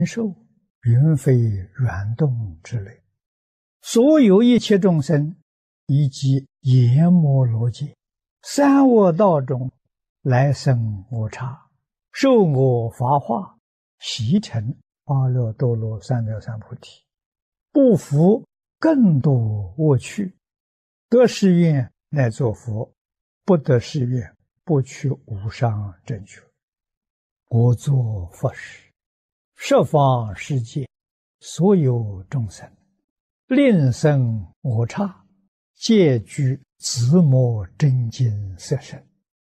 寿，云飞软动之类，所有一切众生，以及阎摩罗界、三恶道中来生无差，受我法化，习成阿耨多罗三藐三菩提，不服更多恶趣，得誓愿乃作佛，不得誓愿不取无上正觉。我作佛时，十方世界所有众生，令生我刹，皆具自摩真经色身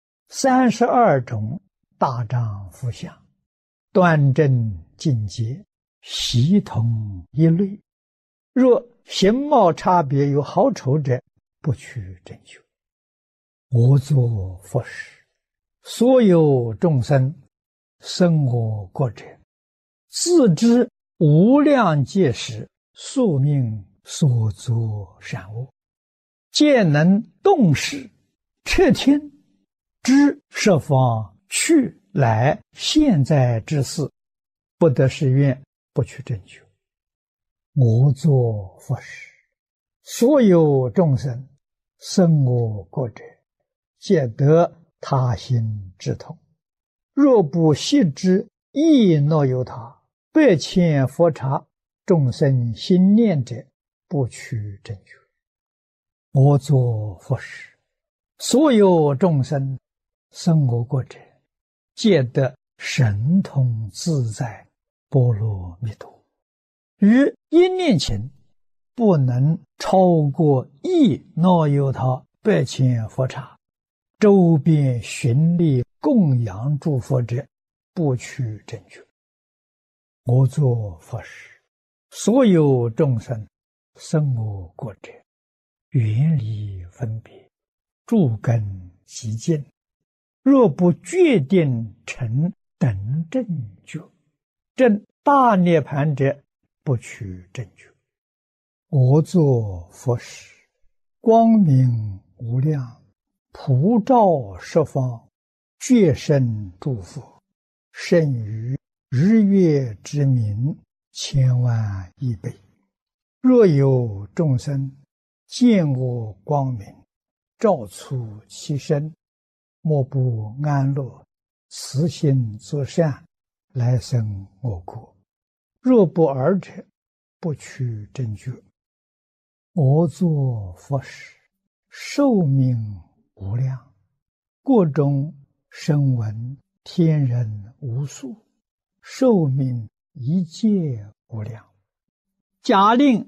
，32种大丈夫相，端正净洁，悉同一类。若形貌差别有好丑者，不取正觉。我作佛时，所有众生生我国者，自知无量劫时宿命所作善恶，皆能动识彻听，知十方去来现在之事，不得誓愿不取正觉。我作佛时，所有众生生我国者，皆得他心之痛。若不悉知亦若有他百千佛刹众生心念者，不取正觉。我作佛时，所有众生生我国者，皆得神通自在波罗蜜多。于一念前，不能超过亦若有他百千佛刹周边寻历供养诸佛者，不取正觉。我作佛时，所有众生生我国者，远离分别，诸根极净，若不决定成等正觉，证大涅盘者，不取正觉。我作佛时，光明无量，普照十方，觉生诸佛，胜于日月之明千万亿倍。若有众生见我光明，照出其身，莫不安乐，慈心作善，来生我国。若不尔者，不取正觉。我作佛时，寿命无量，国中声闻天人无数，寿命一切无量。假令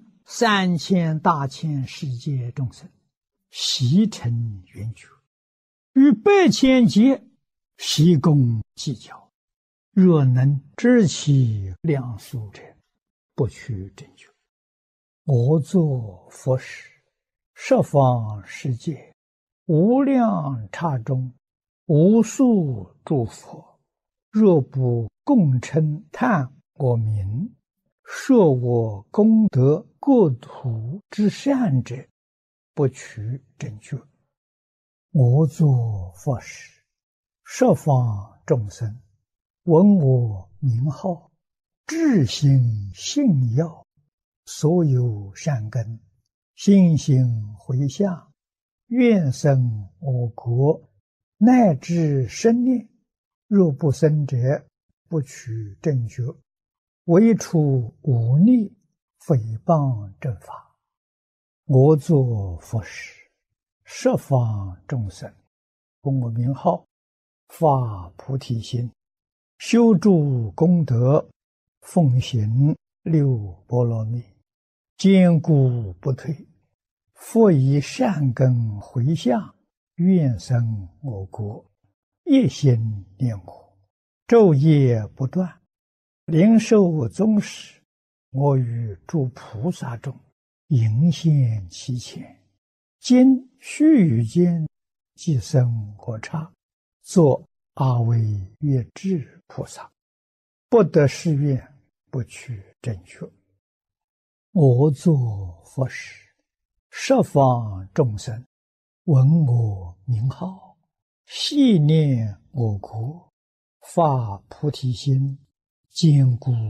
3000大千世界众生悉成圆觉，于百千劫悉共计较，若能知其量数者，不取正觉。我作佛时，十方世界无量刹中无数诸佛，若不共称叹我名，说我功德国土之善者，不取正觉。我作佛时，十方众生闻我名号，至心信要，所有善根心行回向，愿生我国，乃至生念。若不生者，不取正觉。唯除忤逆诽谤正法。我作佛时，十方众生闻我名号，发菩提心，修诸功德，奉行六波罗蜜，坚固不退，复以善根回向，愿生我国，一心念我，昼夜不断，灵寿终时，我与诸菩萨中迎现其前，今须臾间即生我刹，作阿惟越致菩萨，不得誓愿，不取正觉。我作佛时，十方众生闻我名号，系念我国，发菩提心，坚固